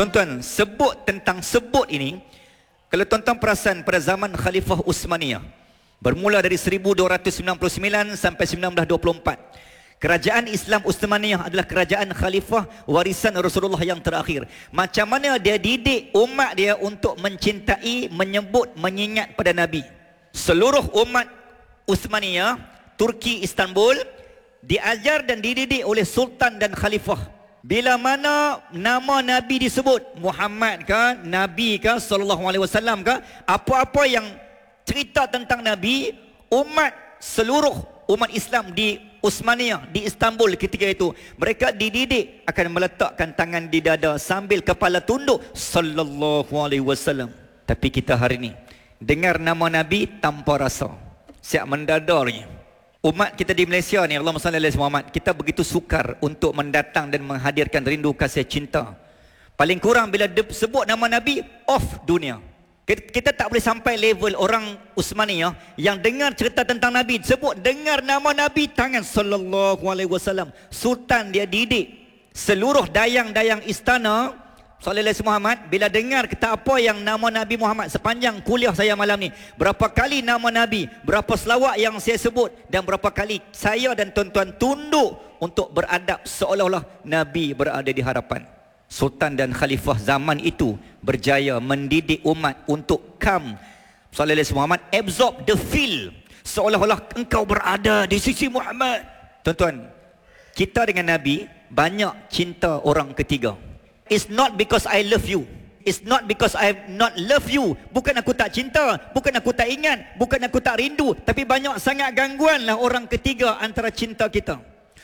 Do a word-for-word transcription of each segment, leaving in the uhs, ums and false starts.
Tuan-tuan, sebut tentang sebut ini, kalau tuan-tuan perasan pada zaman Khalifah Utsmaniyah, bermula dari seribu dua ratus sembilan puluh sembilan sampai seribu sembilan ratus dua puluh empat, kerajaan Islam Utsmaniyah adalah kerajaan khalifah warisan Rasulullah yang terakhir. Macam mana dia didik umat dia untuk mencintai, menyebut, mengingat pada Nabi. Seluruh umat Utsmaniyah, Turki, Istanbul, diajar dan dididik oleh sultan dan khalifah. Bila mana nama Nabi disebut, Muhammad ke, Nabi ke, sallallahu alaihi wasallam ke, apa-apa yang cerita tentang Nabi, umat seluruh umat Islam di Utsmaniyah, di Istanbul ketika itu, mereka dididik akan meletakkan tangan di dada sambil kepala tunduk, sallallahu alaihi wasallam. Tapi kita hari ini dengar nama Nabi tanpa rasa, siap mendadarnya. Umat kita di Malaysia ni, Allahumma salli ala Muhammad, kita begitu sukar untuk mendatang dan menghadirkan rindu kasih cinta. Paling kurang bila sebut nama Nabi, off dunia. Kita tak boleh sampai level orang Utsmaniyah yang dengar cerita tentang Nabi, sebut dengar nama Nabi, tangan sallallahu alaihi wasallam. Sultan dia didik seluruh dayang-dayang istana sallallahu alaihi Muhammad, bila dengar kata apa yang nama Nabi Muhammad, sepanjang kuliah saya malam ni, berapa kali nama Nabi, berapa selawat yang saya sebut, dan berapa kali saya dan tuan-tuan tunduk untuk beradab seolah-olah Nabi berada di hadapan. Sultan dan khalifah zaman itu berjaya mendidik umat untuk come sallallahu alaihi Muhammad, absorb the feel, seolah-olah engkau berada di sisi Muhammad. Tuan-tuan, kita dengan Nabi banyak cinta orang ketiga. It's not because I love you, it's not because I not love you. Bukan aku tak cinta, bukan aku tak ingat, bukan aku tak rindu, tapi banyak sangat gangguan lah orang ketiga antara cinta kita.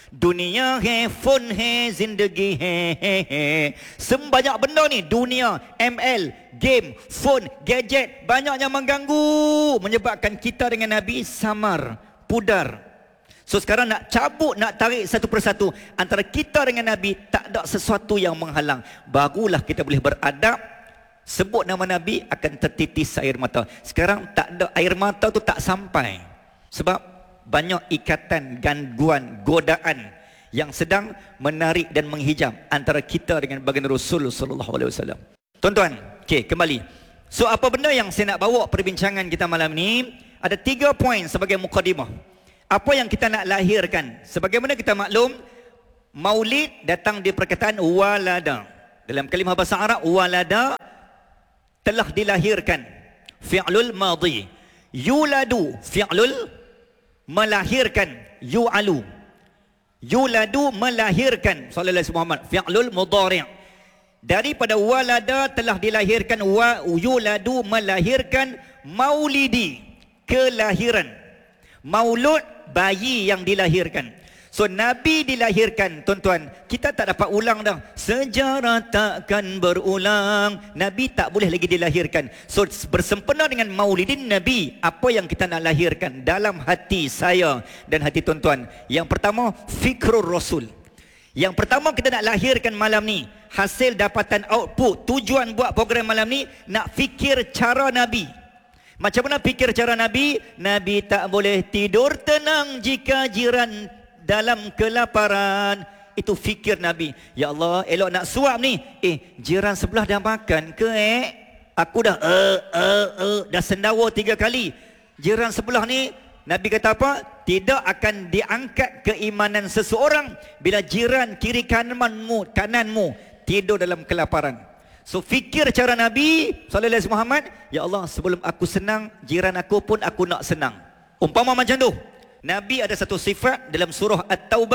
Dunia hai, phone hai, zindagi hai, hai, hai. Sembanyak benda ni, dunia, M L, game, phone, gadget, banyak yang mengganggu, menyebabkan kita dengan Nabi samar, pudar. So sekarang nak cabut, nak tarik satu persatu antara kita dengan Nabi, tak ada sesuatu yang menghalang. Barulah kita boleh beradab. Sebut nama Nabi akan tertitis air mata. Sekarang tak ada, air mata tu tak sampai. Sebab banyak ikatan, gangguan, godaan yang sedang menarik dan menghijab antara kita dengan baginda Rasul sallallahu alaihi wasallam. Tuan-tuan, okey, kembali. So apa benda yang saya nak bawa perbincangan kita malam ni? Ada tiga poin sebagai mukadimah. Apa yang kita nak lahirkan? Sebagaimana kita maklum, maulid datang di perkataan walada. Dalam kalimah bahasa Arab, walada telah dilahirkan, fi'lul madhi. Yuladu, fi'lul melahirkan, yu'alu. Yuladu melahirkan, sallallahu alaihi Muhammad, fi'lul mudhari'. Daripada walada telah dilahirkan, wa yuladu melahirkan, maulidi kelahiran. Maulud bayi yang dilahirkan. So Nabi dilahirkan, tuan-tuan, kita tak dapat ulang dah. Sejarah takkan berulang. Nabi tak boleh lagi dilahirkan. So bersempena dengan maulidin Nabi, apa yang kita nak lahirkan dalam hati saya dan hati tuan-tuan? Yang pertama, fikrul Rasul. Yang pertama kita nak lahirkan malam ni, hasil dapatan output, tujuan buat program malam ni, nak fikir cara Nabi. Macam mana fikir cara Nabi? Nabi tak boleh tidur tenang jika jiran dalam kelaparan. Itu fikir Nabi. Ya Allah, elok nak suap ni. Eh, jiran sebelah dah makan ke eh? Aku dah uh, uh, uh, dah sendawa tiga kali. Jiran sebelah ni, Nabi kata apa? Tidak akan diangkat keimanan seseorang bila jiran kiri kananmu, kananmu tidur dalam kelaparan. So fikir cara Nabi sallallahu alaihi Muhammad, ya Allah, sebelum aku senang, jiran aku pun aku nak senang. Umpama macam tu. Nabi ada satu sifat dalam surah At-Taubah